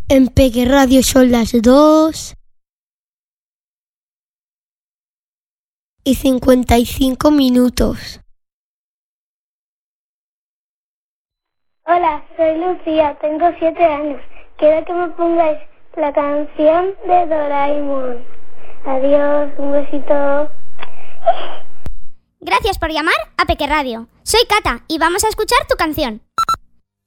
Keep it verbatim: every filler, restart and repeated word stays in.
En Peque Radio son las dos y cincuenta y cinco minutos. Hola, soy Lucía, tengo siete años. Quiero que me pongáis la canción de Doraemon. Adiós, un besito. Gracias por llamar a Peque Radio. Soy Cata y vamos a escuchar tu canción.